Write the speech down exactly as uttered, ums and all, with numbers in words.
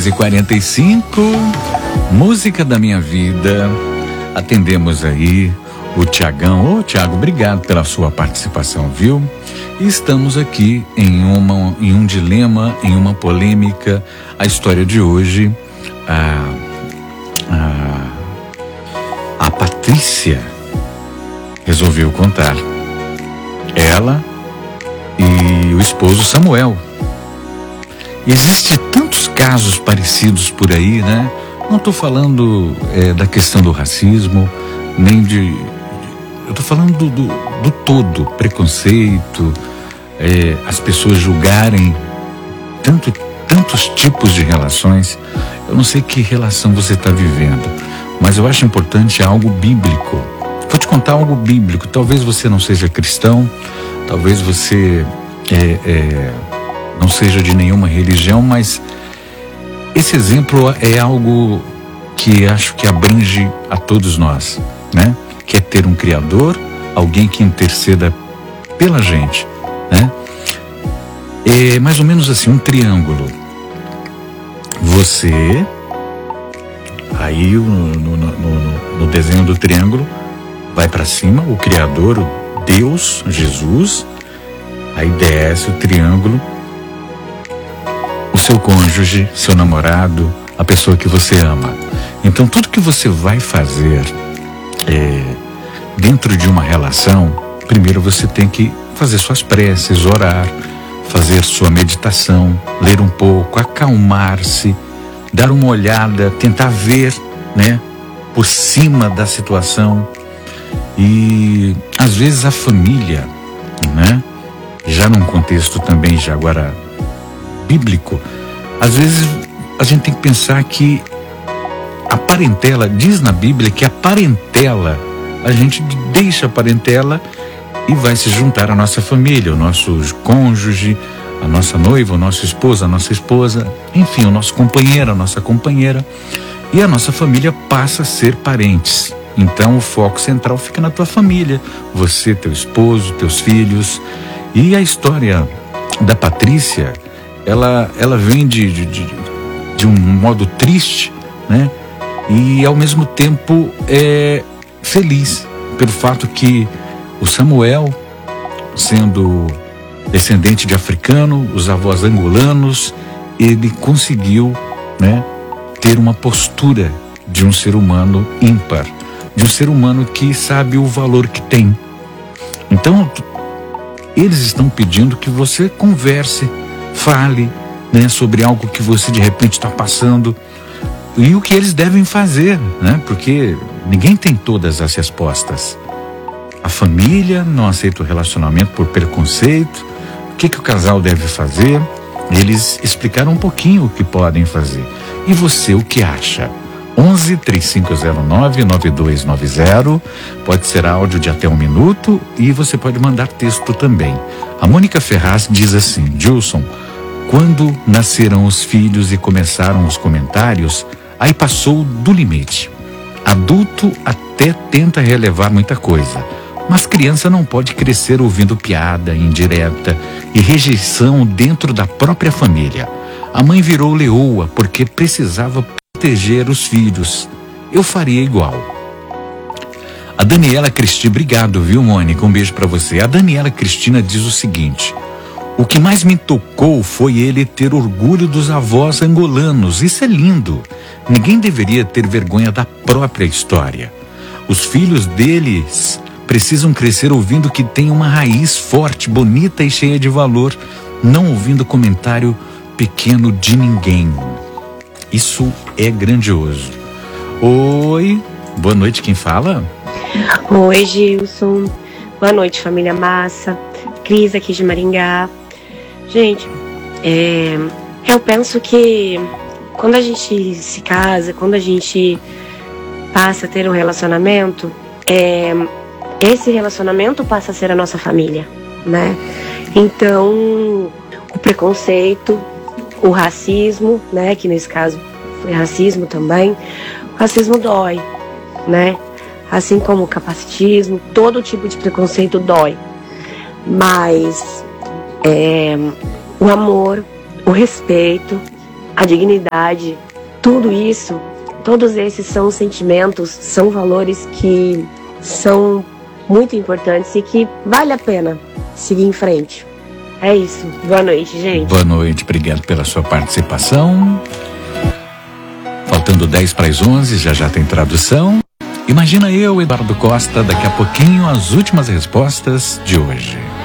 e quarenta e cinco, música da minha vida. Atendemos aí o Tiagão. Ô, Tiago, obrigado pela sua participação, viu? E estamos aqui em, uma, em um dilema, em uma polêmica. A história de hoje, a, a, a Patrícia resolveu contar. Ela e o esposo Samuel. Existem tantos casos parecidos por aí, né? Não estou falando é, da questão do racismo, nem de... Eu estou falando do, do, do todo, preconceito, é, as pessoas julgarem tanto, tantos tipos de relações. Eu não sei que relação você está vivendo, mas eu acho importante algo bíblico. Vou te contar algo bíblico. Talvez você não seja cristão, talvez você... É, é, não seja de nenhuma religião, mas esse exemplo é algo que acho que abrange a todos nós, né? Que é ter um Criador, alguém que interceda pela gente, né? É mais ou menos assim, um triângulo. Você, aí no, no, no, no desenho do triângulo, vai para cima, o Criador, o Deus, Jesus, aí desce o triângulo, o seu cônjuge, seu namorado, a pessoa que você ama. Então tudo que você vai fazer é, dentro de uma relação, primeiro você tem que fazer suas preces, orar, fazer sua meditação, ler um pouco, acalmar-se, dar uma olhada, tentar ver, né, por cima da situação. E às vezes a família, né, já num contexto também já agora bíblico, às vezes a gente tem que pensar que a parentela, diz na Bíblia que a parentela, a gente deixa a parentela e vai se juntar à nossa família, o nosso cônjuge, a nossa noiva, o nosso esposo, a nossa esposa, enfim, o nosso companheiro, a nossa companheira, e a nossa família passa a ser parentes. Então o foco central fica na tua família, você, teu esposo, teus filhos. E a história da Patrícia, ela, ela vem de, de, de um modo triste, né? E ao mesmo tempo é feliz pelo fato que o Samuel, sendo descendente de africano, os avós angolanos, ele conseguiu, né, ter uma postura de um ser humano ímpar, de um ser humano que sabe o valor que tem. Então eles estão pedindo que você converse, fale, né, sobre algo que você de repente está passando e o que eles devem fazer, né? Porque ninguém tem todas as respostas. A família não aceita o relacionamento por preconceito. O que que o casal deve fazer? Eles explicaram um pouquinho o que podem fazer. E você, o que acha? onze, três cinco zero nove, nove dois nove zero, pode ser áudio de até um minuto e você pode mandar texto também. A Mônica Ferraz diz assim: Gilson, quando nasceram os filhos e começaram os comentários, aí passou do limite. Adulto até tenta relevar muita coisa, mas criança não pode crescer ouvindo piada, indireta e rejeição dentro da própria família. A mãe virou leoa porque precisava proteger os filhos. Eu faria igual. A Daniela Cristina, obrigado, viu, Mônica? Um beijo pra você. A Daniela Cristina diz o seguinte: o que mais me tocou foi ele ter orgulho dos avós angolanos. Isso é lindo. Ninguém deveria ter vergonha da própria história. Os filhos deles precisam crescer ouvindo que tem uma raiz forte, bonita e cheia de valor, não ouvindo comentário pequeno de ninguém. Isso é grandioso. Oi, boa noite, quem fala? Oi, Gilson. Boa noite, família Massa. Cris aqui de Maringá. Gente, é, eu penso que quando a gente se casa, quando a gente passa a ter um relacionamento, é, esse relacionamento passa a ser a nossa família, né? Então, o preconceito, o racismo, né, que nesse caso foi racismo também, o racismo dói, né? Assim como o capacitismo, todo tipo de preconceito dói. Mas é, o amor, o respeito, a dignidade, tudo isso, todos esses são sentimentos, são valores que são muito importantes e que vale a pena seguir em frente. É isso. Boa noite, gente. Boa noite, obrigado pela sua participação. Faltando dez para as onze, já já tem tradução. Imagina eu, Eduardo Costa, daqui a pouquinho as últimas respostas de hoje.